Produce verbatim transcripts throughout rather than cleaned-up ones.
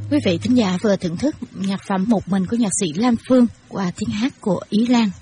Quý vị thính giả vừa thưởng thức nhạc phẩm Một Mình của nhạc sĩ Lam Phương qua tiếng hát của Ý Lan.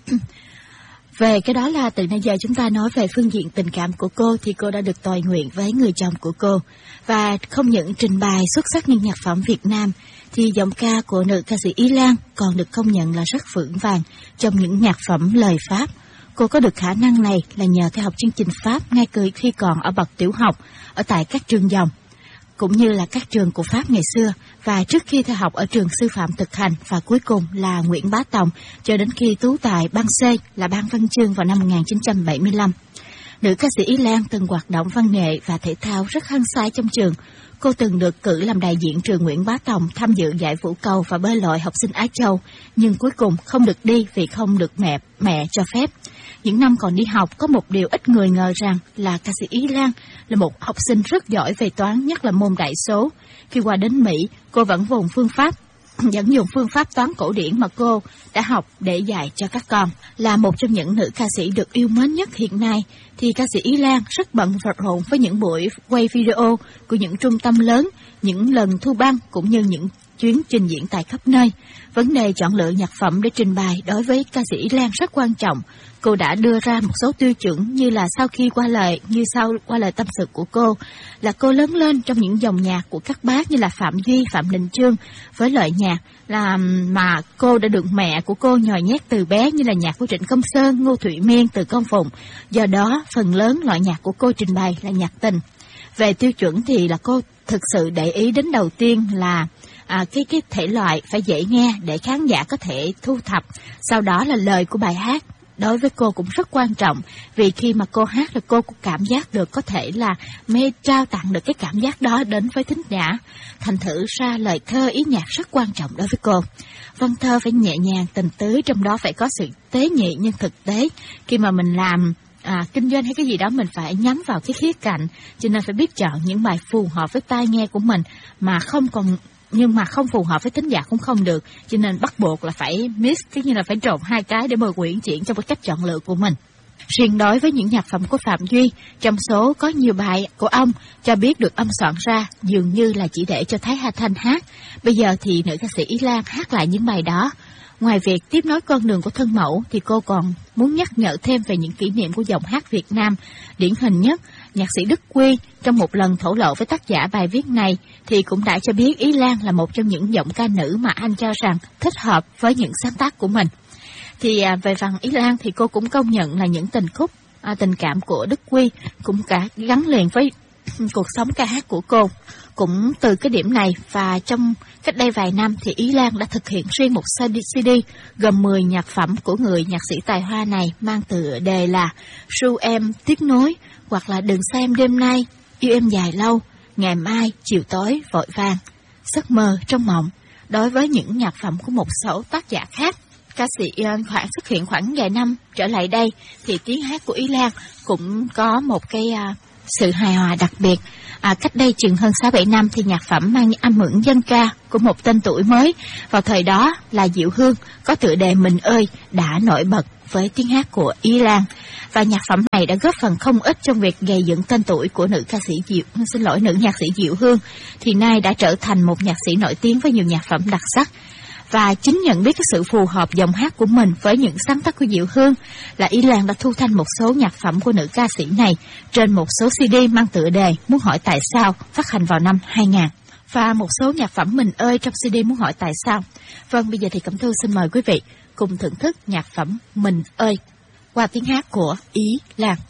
Về cái đó là từ nãy giờ chúng ta nói về phương diện tình cảm của cô thì cô đã được tồi nguyện với người chồng của cô. Và không những trình bày xuất sắc những nhạc phẩm Việt Nam thì giọng ca của nữ ca sĩ Ý Lan còn được công nhận là rất vững vàng trong những nhạc phẩm lời Pháp. Cô có được khả năng này là nhờ theo học chương trình Pháp ngay từ khi còn ở bậc tiểu học ở tại các trường dòng, cũng như là các trường của Pháp ngày xưa, và trước khi theo học ở trường sư phạm thực hành, và cuối cùng là Nguyễn Bá Tòng cho đến khi tú tài ban C là ban văn chương vào năm một nghìn chín trăm bảy mươi lăm. Nữ ca sĩ Ý Lan từng hoạt động văn nghệ và thể thao rất hăng say trong trường. Cô từng được cử làm đại diện trường Nguyễn Bá Tòng tham dự giải vũ cầu và bơi lội học sinh Á Châu, nhưng cuối cùng không được đi vì không được mẹ mẹ cho phép. Những năm còn đi học, có một điều ít người ngờ rằng là ca sĩ Ý Lan là một học sinh rất giỏi về toán, nhất là môn đại số. Khi qua đến Mỹ, cô vẫn dùng phương pháp vẫn dùng phương pháp toán cổ điển mà cô đã học để dạy cho các con. Là một trong những nữ ca sĩ được yêu mến nhất hiện nay, thì ca sĩ Ý Lan rất bận rộn với những buổi quay video của những trung tâm lớn, những lần thu băng cũng như những chuyến trình diễn tại khắp nơi. Vấn đề chọn lựa nhạc phẩm để trình bày đối với ca sĩ Ý Lan rất quan trọng. Cô đã đưa ra một số tiêu chuẩn như là sau khi qua lời như sau qua lời tâm sự của cô là cô lớn lên trong những dòng nhạc của các bác như là Phạm Duy, Phạm Đình Chương, với loại nhạc là mà cô đã được mẹ của cô nhồi nhét từ bé như là nhạc của Trịnh Công Sơn, Ngô Thụy Miên, Từ Công Phụng. Do đó phần lớn loại nhạc của cô trình bày là nhạc tình. Về tiêu chuẩn thì là cô thực sự để ý đến đầu tiên là À, cái cái thể loại phải dễ nghe để khán giả có thể thu thập. Sau đó là lời của bài hát. Đối với cô cũng rất quan trọng, vì khi mà cô hát là cô cũng cảm giác được có thể là mê trao tặng được cái cảm giác đó đến với thính giả. Thành thử ra lời thơ ý nhạc rất quan trọng đối với cô. Văn thơ phải nhẹ nhàng tình tứ, trong đó phải có sự tế nhị nhưng thực tế. Khi mà mình làm À, kinh doanh hay cái gì đó mình phải nhắm vào cái khía cạnh, cho nên phải biết chọn những bài phù hợp với tai nghe của mình mà không còn nhưng mà không phù hợp với thính giả cũng không được, cho nên bắt buộc là phải mix, tức như là phải trộn hai cái để mà quyển chuyển trong cái cách chọn lựa của mình. Riêng đối với những nhạc phẩm của Phạm Duy, trong số có nhiều bài của ông cho biết được âm soạn ra dường như là chỉ để cho Thái Hà Thanh hát. Bây giờ thì nữ ca sĩ Ý Lan hát lại những bài đó. Ngoài việc tiếp nối con đường của thân mẫu thì cô còn muốn nhắc nhở thêm về những kỷ niệm của dòng hát Việt Nam. Điển hình nhất, nhạc sĩ Đức Quy trong một lần thổ lộ với tác giả bài viết này thì cũng đã cho biết Ý Lan là một trong những giọng ca nữ mà anh cho rằng thích hợp với những sáng tác của mình. Thì à, về phần Ý Lan thì cô cũng công nhận là những tình khúc à, tình cảm của Đức Quy cũng cả gắn liền với cuộc sống ca hát của cô. Cũng từ cái điểm này và trong cách đây vài năm thì Ý Lan đã thực hiện riêng một xê đê gồm mười nhạc phẩm của người nhạc sĩ tài hoa này, mang tựa đề là Ru Em Tiếc Nối, hoặc là Đừng Xa Em Đêm Nay, Yêu Em Dài Lâu, Ngày Mai, Chiều Tối, Vội Vàng, Giấc Mơ Trong Mộng. Đối với những nhạc phẩm của một số tác giả khác, ca sĩ khoảng xuất hiện khoảng vài năm trở lại đây thì tiếng hát của Ý Lan cũng có một cái uh, sự hài hòa đặc biệt. À, cách đây chừng hơn sáu bảy năm thì nhạc phẩm mang âm hưởng dân ca của một tên tuổi mới vào thời đó là Diệu Hương có tựa đề Mình Ơi đã nổi bật với tiếng hát của Ý Lan, và nhạc phẩm này đã góp phần không ít trong việc gây dựng tên tuổi của nữ ca sĩ Diệu xin lỗi nữ nhạc sĩ Diệu Hương, thì nay đã trở thành một nhạc sĩ nổi tiếng với nhiều nhạc phẩm đặc sắc. Và chính nhận biết cái sự phù hợp giọng hát của mình với những sáng tác của Diệu Hương là Ý Lan đã thu thanh một số nhạc phẩm của nữ ca sĩ này trên một số xê đê mang tựa đề Muốn Hỏi Tại Sao phát hành vào năm hai nghìn, và một số nhạc phẩm Mình Ơi trong xê đê Muốn Hỏi Tại Sao. Vâng, bây giờ thì Cẩm Thư xin mời quý vị cùng thưởng thức nhạc phẩm Mình Ơi qua tiếng hát của Ý Lan.